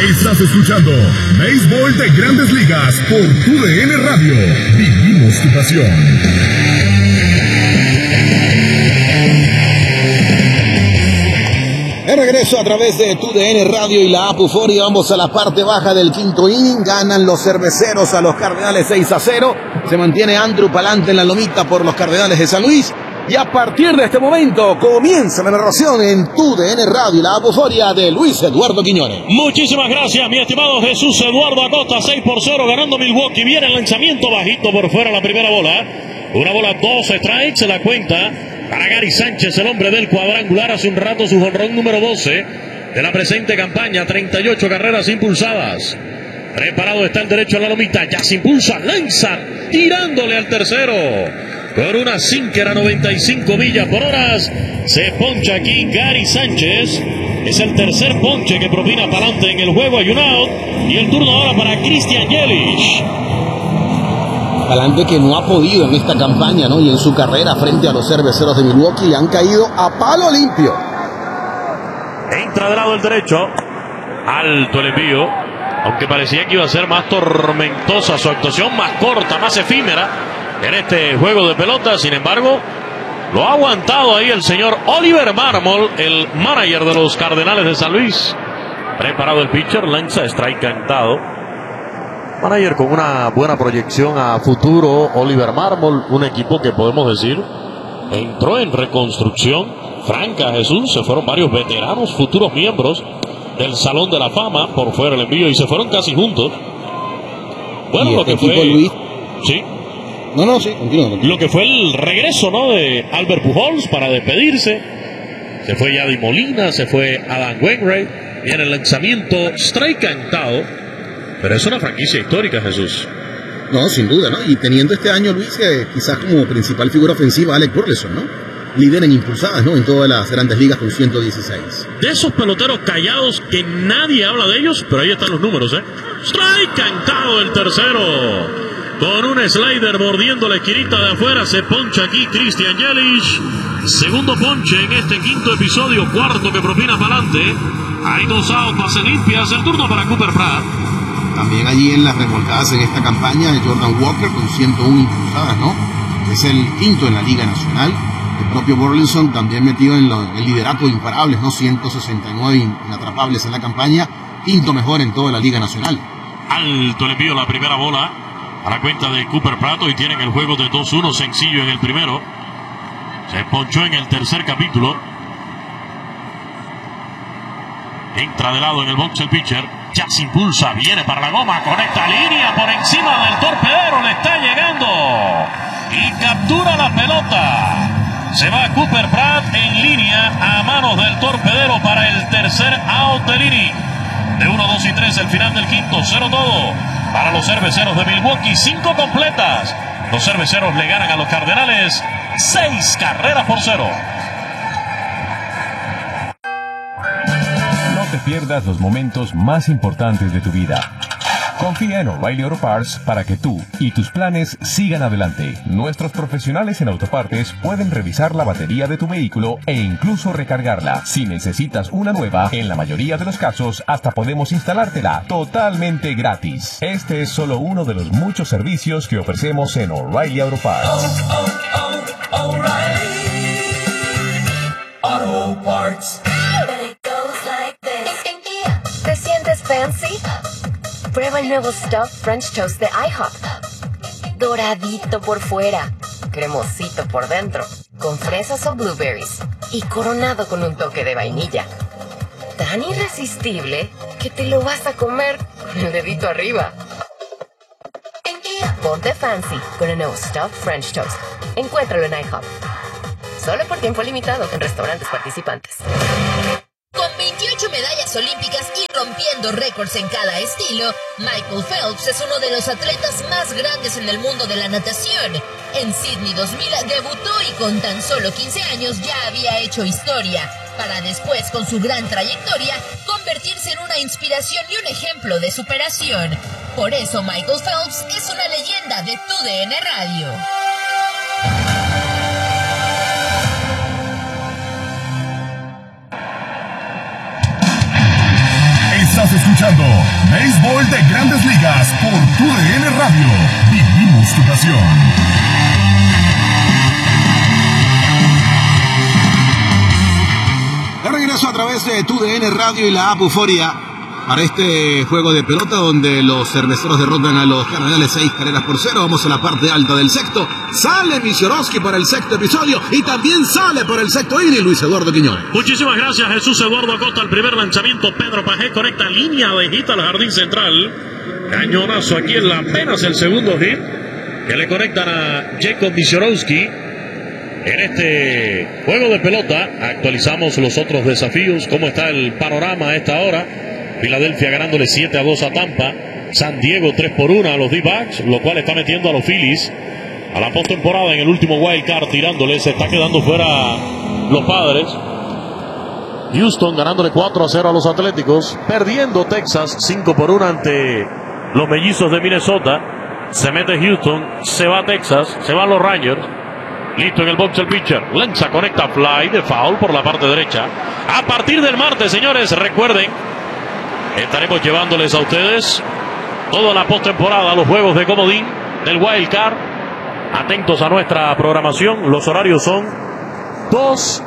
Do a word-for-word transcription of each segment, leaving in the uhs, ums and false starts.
Estás escuchando Béisbol de Grandes Ligas por Tu D N Radio. Vivimos tu pasión. De regreso a través de Tu D N Radio y la app Euforia, vamos a la parte baja del quinto inning. Ganan los cerveceros a los Cardenales seis a cero. Se mantiene Andrew Palante en la lomita por los Cardenales de San Luis. Y a partir de este momento comienza la narración en Tu D N Radio y la app Euforia de Luis Eduardo Quiñones. Muchísimas gracias, mi estimado Jesús Eduardo Acosta. seis por cero ganando Milwaukee. Viene el lanzamiento bajito por fuera, la primera bola. Una bola, dos strikes, se la cuenta para Gary Sánchez, el hombre del cuadrangular. Hace un rato su jonrón número doce de la presente campaña. treinta y ocho carreras impulsadas. Preparado está el derecho a la lomita. Ya se impulsa, lanza, tirándole al tercero. Con una sinker a noventa y cinco millas por hora. Se poncha aquí Gary Sánchez. Es el tercer ponche que propina Palante en el juego. Hay un out. Y el turno ahora para Christian Yelich. Palante que no ha podido en esta campaña, ¿no? Y en su carrera frente a los cerveceros de Milwaukee le han caído a palo limpio. Entra de lado el derecho. Alto el envío. Aunque parecía que iba a ser más tormentosa su actuación, más corta, más efímera en este juego de pelota. Sin embargo, lo ha aguantado ahí el señor Oliver Marmol, el manager de los Cardenales de San Luis. Preparado el pitcher, lanza, strike cantado. Manager con una buena proyección a futuro, Oliver Marmol, un equipo que podemos decir entró en reconstrucción franca, Jesús. Se fueron varios veteranos, futuros miembros del Salón de la Fama por fuera el envío y se fueron casi juntos. Bueno, y lo este que fue Luis... sí. No, no, sí, continúa, continúa. Lo que fue el regreso, ¿no?, de Albert Pujols para despedirse. Se fue Yadi Molina, se fue Adam Wainwright. Viene el lanzamiento, strike cantado. Pero es una franquicia histórica, Jesús. No, sin duda, ¿no? Y teniendo este año, Luis, eh, quizás como principal figura ofensiva, Alec Burleson, ¿no? Líder en impulsadas, ¿no? En todas las grandes ligas con ciento dieciséis. De esos peloteros callados que nadie habla de ellos, pero ahí están los números, ¿eh? Strike cantado el tercero. Con un slider mordiendo la esquinita de afuera, se poncha aquí Christian Yelich. Segundo ponche en este quinto episodio, cuarto que propina para adelante. Hay dos outs, bases limpias, el turno para Cooper Pratt. También allí en las remolcadas en esta campaña de Jordan Walker con ciento uno impulsadas, ¿no? Es el quinto en la Liga Nacional. El propio Burleson también metido en lo, el liderato de imparables, ¿no? ciento sesenta y nueve inatrapables en la campaña. Quinto mejor en toda la Liga Nacional. Alto le envío la primera bola a la cuenta de Cooper Pratt. Y tienen el juego de dos uno sencillo en el primero. Se ponchó en el tercer capítulo. Entra de lado en el box el pitcher. Ya se impulsa, viene para la goma, conecta línea por encima del torpedero, le está llegando y captura la pelota. Se va Cooper Pratt en línea a manos del torpedero para el tercer out del inning. De uno, dos y tres el final del quinto, cero todo para los cerveceros de Milwaukee, cinco completas. Los cerveceros le ganan a los Cardenales seis carreras por cero. No te pierdas los momentos más importantes de tu vida. Confía en O'Reilly Auto Parts para que tú y tus planes sigan adelante. Nuestros profesionales en autopartes pueden revisar la batería de tu vehículo e incluso recargarla. Si necesitas una nueva, en la mayoría de los casos, hasta podemos instalártela totalmente gratis. Este es solo uno de los muchos servicios que ofrecemos en O'Reilly Auto Parts. Oh, oh, oh, O'Reilly Auto Parts. ¿Te sientes fancy? Prueba el nuevo Stuffed French Toast de IHOP. Doradito por fuera, cremosito por dentro, con fresas o blueberries y coronado con un toque de vainilla. Tan irresistible que te lo vas a comer con el dedito arriba. Ponte fancy con el nuevo Stuffed French Toast. Encuéntralo en IHOP. Solo por tiempo limitado en restaurantes participantes. Con veintiocho medallas olímpicas y rompiendo récords en cada estilo, Michael Phelps es uno de los atletas más grandes en el mundo de la natación. En Sydney dos mil debutó y con tan solo quince años ya había hecho historia, para después, con su gran trayectoria, convertirse en una inspiración y un ejemplo de superación. Por eso Michael Phelps es una leyenda de Tu D N Radio. Estás escuchando Béisbol de Grandes Ligas por Tu D N Radio. Vivimos tu pasión. De regreso a través de Tu D N Radio y la app Euforia para este juego de pelota donde los cerveceros derrotan a los Cardenales seis carreras por cero. Vamos a la parte alta del sexto. Sale Misiorowski para el sexto episodio y también sale por el sexto inning Luis Eduardo Quiñones. Muchísimas gracias, Jesús Eduardo Acosta. El primer lanzamiento, Pedro Pajé conecta línea de hit al jardín central. Cañonazo aquí en la apenas el segundo hit que le conectan a Jacob Misiorowski. En este juego de pelota actualizamos los otros desafíos. ¿Cómo está el panorama a esta hora? Filadelfia ganándole siete a dos a Tampa. San Diego tres por uno a los D-backs, lo cual está metiendo a los Phillies a la postemporada en el último wild card, tirándole. Se está quedando fuera los Padres. Houston ganándole cuatro a cero a los Atléticos. Perdiendo Texas cinco por uno ante los Mellizos de Minnesota. Se mete Houston, se va Texas, se van los Rangers. Listo en el box el pitcher. Lanza, conecta, fly de foul por la parte derecha. A partir del martes, señores, recuerden, estaremos llevándoles a ustedes toda la postemporada, los juegos de comodín del Wild Card. Atentos a nuestra programación. Los horarios son dos,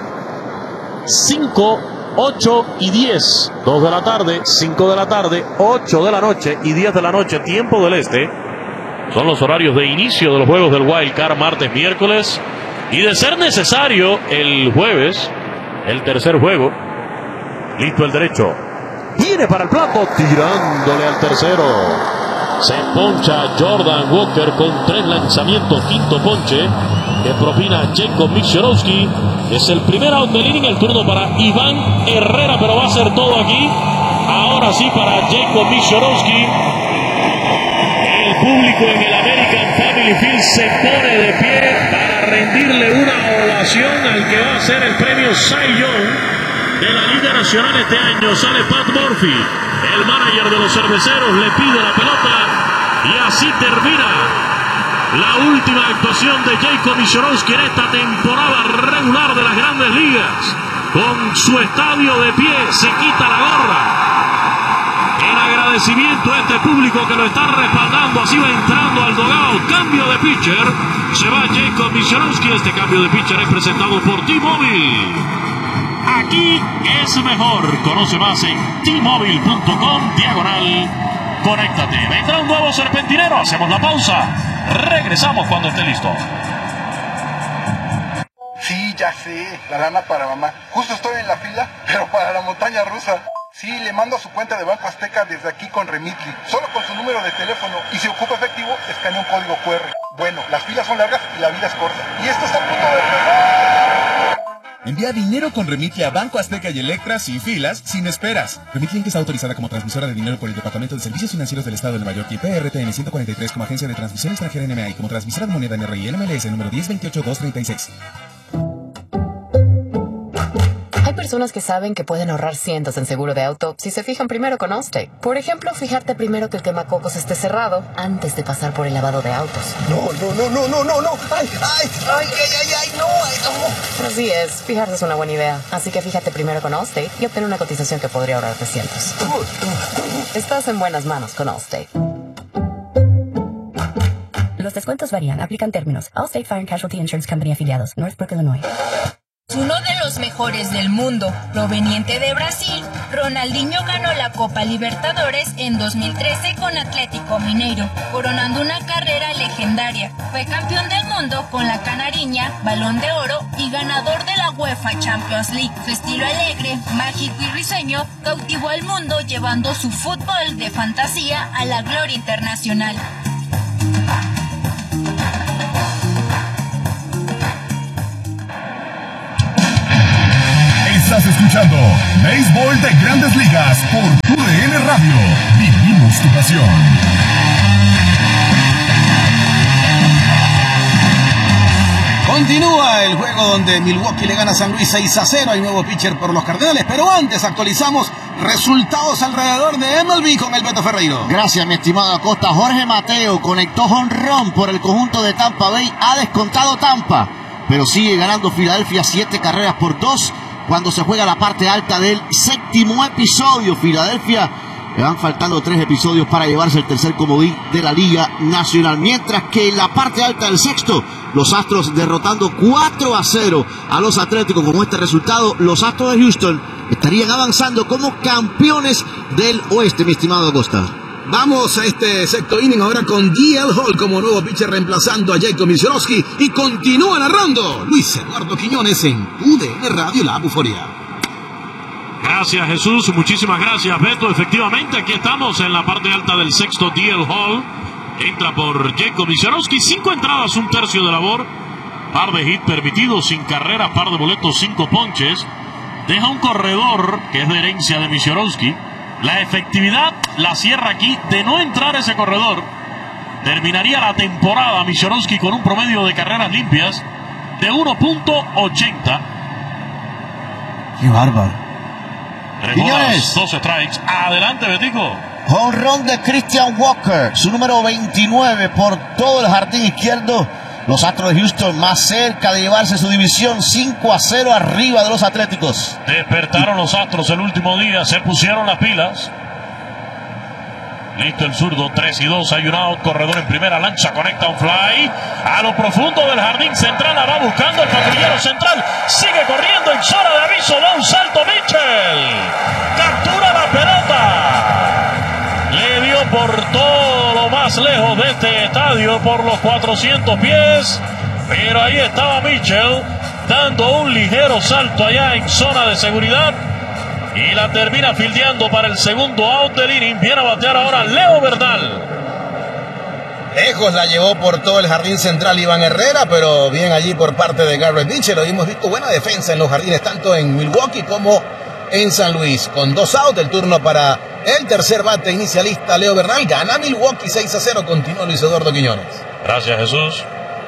cinco, ocho y diez. dos de la tarde, cinco de la tarde, ocho de la noche y diez de la noche, tiempo del este. Son los horarios de inicio de los juegos del Wild Card, martes, miércoles. Y de ser necesario, el jueves, el tercer juego. Listo el derecho. Viene para el plato, tirándole al tercero. Se poncha Jordan Walker con tres lanzamientos, quinto ponche que propina Jacob Misiorowski. Es el primer out del inning, el turno para Iván Herrera, pero va a ser todo aquí. Ahora sí para Jacob Misiorowski. El público en el American Family Field se pone de pie para rendirle una ovación al que va a ser el premio Cy Young de la Liga Nacional este año. Sale Pat Murphy, el manager de los cerveceros, le pide la pelota y así termina la última actuación de Jacob Misiorowski en esta temporada regular de las Grandes Ligas. Con su estadio de pie se quita la gorra en agradecimiento a este público que lo está respaldando. Así va entrando al dugout. Cambio de pitcher, se va Jacob Misiorowski. Este cambio de pitcher es presentado por T-Mobile. Aquí es mejor. Conoce más en T Mobile punto com diagonal conéctate. Vendrá un nuevo serpentinero. Hacemos la pausa. Regresamos cuando esté listo. Sí, ya sé. La lana para mamá. Justo estoy en la fila, pero para la montaña rusa. Sí, le mando a su cuenta de Banco Azteca desde aquí con Remitly. Solo con su número de teléfono. Y si ocupa efectivo, escanea un código cu erre. Bueno, las filas son largas y la vida es corta. Y esto está a punto de empezar. Envía dinero con Remitly a Banco Azteca y Electra sin filas, sin esperas. Remitly está autorizada como transmisora de dinero por el Departamento de Servicios Financieros del Estado de Nueva York y P R T N ciento cuarenta y tres como agencia de transmisión extranjera N M A y como transmisora de moneda N R I N M L S número diez veintiocho dos treinta y seis. Hay personas que saben que pueden ahorrar cientos en seguro de auto si se fijan primero con Allstate. Por ejemplo, fijarte primero que el quemacocos esté cerrado antes de pasar por el lavado de autos. No, no, no, no, no, no, no. Ay, ay, ay, ay, ay, ay, no, ay, no. Así es, fijarse es una buena idea. Así que fíjate primero con Allstate y obtén una cotización que podría ahorrarte cientos. Estás en buenas manos con Allstate. Los descuentos varían, aplican términos. Allstate Fire and Casualty Insurance Company afiliados, Northbrook, Illinois. Uno de los mejores del mundo, proveniente de Brasil, Ronaldinho ganó la Copa Libertadores en dos mil trece con Atlético Mineiro, coronando una carrera legendaria. Fue campeón del mundo con la Canariña, Balón de Oro y ganador de la UEFA Champions League. Su estilo alegre, mágico y risueño cautivó al mundo llevando su fútbol de fantasía a la gloria internacional. Estás escuchando Béisbol de Grandes Ligas por Tu D N Radio. Vivimos tu pasión. Continúa el juego donde Milwaukee le gana a San Luis seis a cero. Hay nuevo pitcher por los Cardenales, pero antes actualizamos resultados alrededor de M L B con el Beto Ferreiro. Gracias, mi estimado Acosta. Jorge Mateo conectó jonrón por el conjunto de Tampa Bay. Ha descontado Tampa, pero sigue ganando Filadelfia siete carreras por dos. cuando se juega la parte alta del séptimo episodio. Filadelfia, le van faltando tres episodios para llevarse el tercer comodín de la Liga Nacional. Mientras que en la parte alta del sexto, los Astros derrotando cuatro a cero a los Atléticos. Con este resultado, los Astros de Houston estarían avanzando como campeones del oeste, mi estimado Acosta. Vamos a este sexto inning ahora con D L Hall como nuevo pitcher reemplazando a Jacob Misiorowski. Y continúa narrando Luis Eduardo Quiñones en U D N Radio La Buforia. Gracias, Jesús, muchísimas gracias, Beto. Efectivamente, aquí estamos en la parte alta del sexto. D L Hall entra por Jacob Misiorowski. Cinco entradas, un tercio de labor, par de hits permitidos, sin carreras, par de boletos, cinco ponches. Deja un corredor que es de herencia de Misiorowski. La efectividad la cierra aquí. De no entrar ese corredor, terminaría la temporada Misiorowski con un promedio de carreras limpias de uno punto ochenta. ¡Qué bárbaro! Tres dos strikes. Adelante, Betico. Home run de Christian Walker, su número veintinueve por todo el jardín izquierdo. Los Astros de Houston más cerca de llevarse su división, cinco a cero arriba de los Atléticos. Despertaron los Astros el último día, se pusieron las pilas. Listo el zurdo, tres y dos, hay un out, corredor en primera, lanza, conecta un fly a lo profundo del jardín central, la va buscando el patrullero central, sigue corriendo en zona de aviso, da un salto Mitchell, captura la pelota, le dio por todo lo más lejos de este estadio, por los cuatrocientos pies, pero ahí estaba Mitchell dando un ligero salto allá en zona de seguridad. Y la termina fildeando para el segundo out del inning. Viene a batear ahora Leo Bernal. Lejos la llevó por todo el jardín central Iván Herrera, pero bien allí por parte de Garrett Mitchell. Hoy hemos visto buena defensa en los jardines, tanto en Milwaukee como en San Luis. Con dos outs, el turno para el tercer bate inicialista Leo Bernal. Gana Milwaukee seis a cero. Continúa Luis Eduardo Quiñones. Gracias, Jesús.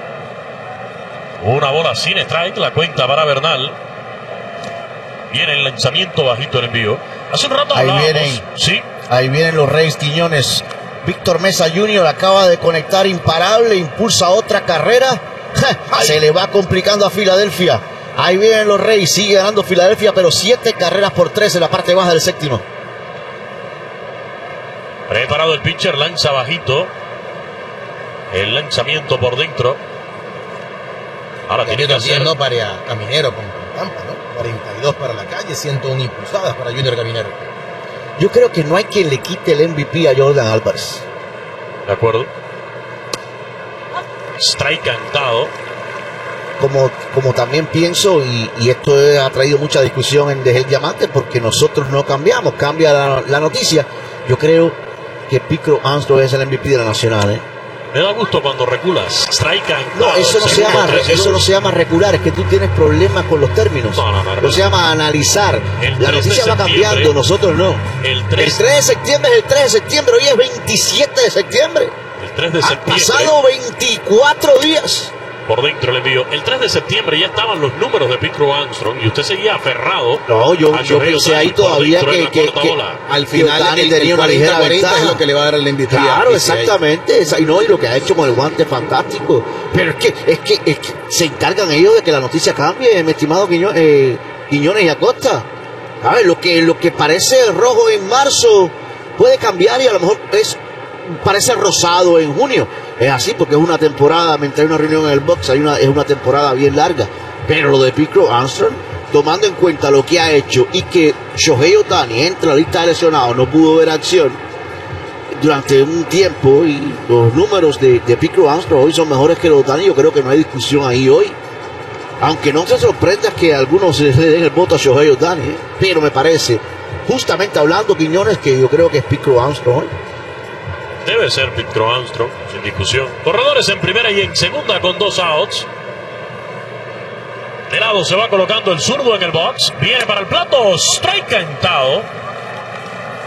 Una bola sin strike, la cuenta para Bernal. Viene el lanzamiento bajito el envío. Hace un rato ahí hablábamos. Vienen, sí. Ahí vienen los Reyes Quiñones. Víctor Mesa junior acaba de conectar imparable, impulsa otra carrera. Se le va complicando a Filadelfia. Ahí vienen los Reyes, sigue ganando Filadelfia, pero siete carreras por tres en la parte baja del séptimo. Preparado el pitcher, lanza bajito. El lanzamiento por dentro. Ahora tiene que hacer... no para Caminero con Tampa, ¿no? cuarenta y dos para la calle, ciento uno impulsadas para Junior Caminero. Yo creo que no hay quien le quite el M V P a Jordan Álvarez. De acuerdo. Strike cantado. Como, como también pienso, y, y esto ha traído mucha discusión en Desde el Diamante, porque nosotros no cambiamos, cambia la, la noticia. Yo creo que Picro Armstrong es el M V P de la Nacional, ¿eh? Me da gusto cuando reculas. Strike cantado. No, eso no, se llama, eso no se llama recular, es que tú tienes problemas con los términos. No, no, no, no se llama analizar. La noticia va cambiando, nosotros no. El tres, el tres de septiembre es el tres de septiembre, hoy es veintisiete de septiembre. El tres de septiembre. Han pasado veinticuatro días. Por dentro le envío. El tres de septiembre ya estaban los números de Pete Crow Armstrong y usted seguía aferrado. No, yo, yo pensé ahí todavía que, que, que al final Dani tenía una ligera ventaja. Es lo que le va a dar el M V P. Claro, exactamente. Y no, y lo que ha hecho con el guante fantástico. Pero es que, es que, es que se encargan ellos de que la noticia cambie, mi estimado Quiñones, eh, Quiñones y Acosta. ¿Sabes? Lo que, lo que parece rojo en marzo puede cambiar y a lo mejor es parece rosado en junio. Es así porque es una temporada, mientras hay una reunión en el box, hay una, es una temporada bien larga. Pero lo de Pete Crow Armstrong, tomando en cuenta lo que ha hecho y que Shohei Ohtani entra a la lista de lesionados, no pudo ver acción durante un tiempo, y los números de, de Pete Crow Armstrong hoy son mejores que los de Ohtani. Yo creo que no hay discusión ahí hoy. Aunque no se sorprenda que algunos le den el voto a Shohei Ohtani, ¿eh? Pero me parece, justamente hablando, Quiñones, que yo creo que es Pete Crow Armstrong hoy. Debe ser Pete Crow Armstrong, sin discusión. Corredores en primera y en segunda con dos outs. De lado se va colocando el zurdo en el box. Viene para el plato. Strike cantado.